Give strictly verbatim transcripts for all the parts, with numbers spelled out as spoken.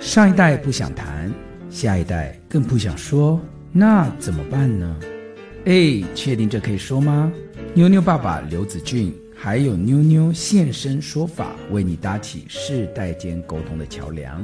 上一代不想谈，下一代更不想说，那怎么办呢？哎，确定这可以说吗？妞妞爸爸刘子俊还有妞妞现身说法，为你搭起世代间沟通的桥梁。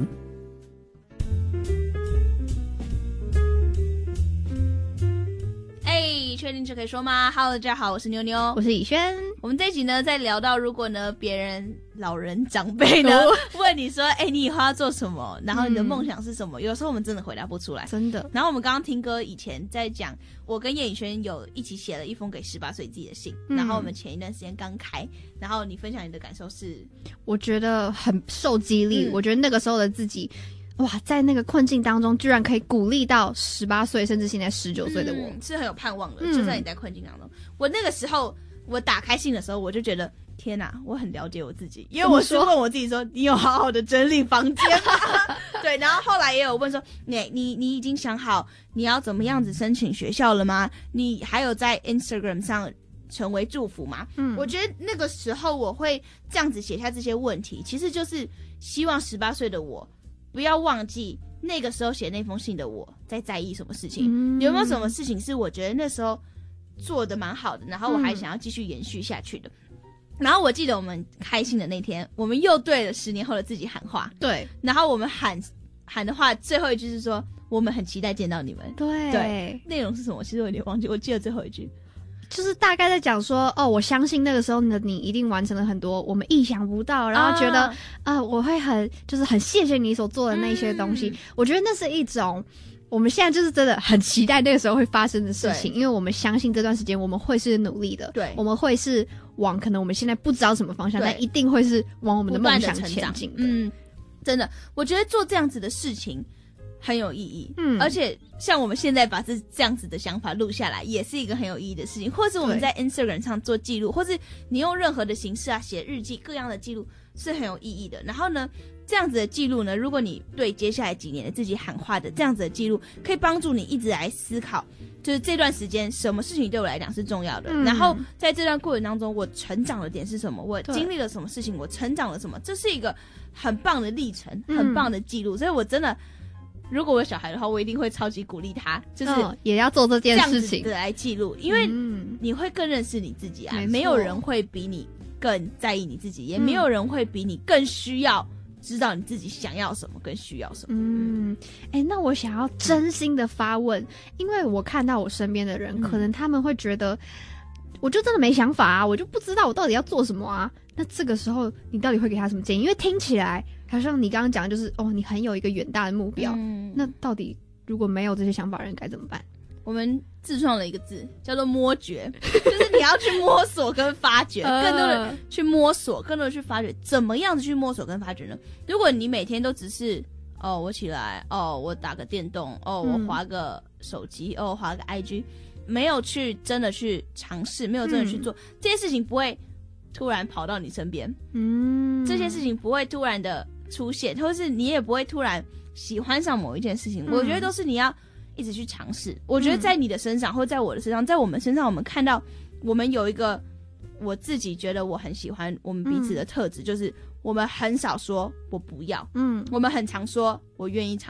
确定这可以说吗？ Hello 大家好，我是妞妞， 我是以轩。 我们这一集呢在聊到，如果呢别人老人长辈呢、哦、问你说哎、欸，你以后要做什么，然后你的梦想是什么、嗯、有时候我们真的回答不出来， 真的。 然后我们刚刚听歌以前在讲，我跟叶以轩有一起写了一封给十八岁自己的信、嗯、然后我们前一段时间刚开，然后你分享你的感受是， 我觉得很受激励、嗯、我觉得那个时候的自己哇，在那个困境当中居然可以鼓励到十八岁甚至现在十九岁的我、 嗯、是很有盼望的、嗯、就算你在困境当中。我那个时候我打开信的时候，我就觉得天哪，我很了解我自己，因为我是问我自己说你有好好的整理房间吗？对，然后后来也有问说你你你已经想好你要怎么样子申请学校了吗？你还有在 Instagram 上成为祝福吗？嗯，我觉得那个时候我会这样子写下这些问题，其实就是希望十八岁的我不要忘记那个时候写那封信的我在在意什么事情、嗯、有没有什么事情是我觉得那时候做的蛮好的，然后我还想要继续延续下去的、嗯、然后我记得我们开信的那天，我们又对了十年后的自己喊话， 对， 然后我们喊喊的话最后一句是说我们很期待见到你们， 对对， 内容是什么其实我有点忘记，我记得最后一句就是大概在讲说，哦，我相信那个时候的你一定完成了很多我们意想不到，然后觉得啊、呃，我会很就是很谢谢你所做的那些东西、嗯、我觉得那是一种我们现在就是真的很期待那个时候会发生的事情，因为我们相信这段时间我们会是努力的，对，我们会是往可能我们现在不知道什么方向，但一定会是往我们的梦想前进的。 嗯，真的，我觉得做这样子的事情很有意义，嗯，而且像我们现在把这这样子的想法录下来，也是一个很有意义的事情。或是我们在 Instagram 上做记录，或是你用任何的形式啊，写日记，各样的记录是很有意义的。然后呢，这样子的记录呢，如果你对接下来几年的自己喊话的这样子的记录，可以帮助你一直来思考，就是这段时间什么事情对我来讲是重要的、嗯、然后在这段过程当中我成长的点是什么，我经历了什么事情，我成长了什么，这是一个很棒的历程，很棒的记录、嗯、所以我真的如果我有小孩的话，我一定会超级鼓励他，就是、哦、 也要做这件事情这样子的来记录，因为你会更认识你自己啊、嗯、没有人会比你更在意你自己，也没有人会比你更需要知道你自己想要什么更需要什么。嗯， 哎、欸，那我想要真心的发问，因为我看到我身边的人、嗯、可能他们会觉得我就真的没想法啊，我就不知道我到底要做什么啊，那这个时候你到底会给他什么建议？因为听起来好像你刚刚讲的就是哦，你很有一个远大的目标、嗯、那到底如果没有这些想法的人该怎么办？ 我们自创了一个字叫做摸觉，就是你要去摸索跟发掘更多的去摸索更多的去发掘，怎么样子去摸索跟发掘呢？如果你每天都只是哦我起来哦我打个电动哦我滑个手机、嗯、哦滑个 I G， 没有去真的去尝试，没有真的去做、嗯、这些事情不会突然跑到你身边，嗯，这些事情不会突然的出现，或是你也不会突然喜欢上某一件事情、嗯、我觉得都是你要一直去尝试。我觉得在你的身上、嗯、或在我的身上，在我们身上，我们看到我们有一个我自己觉得我很喜欢我们彼此的特质、嗯、就是我们很少说我不要，嗯，我们很常说我愿意尝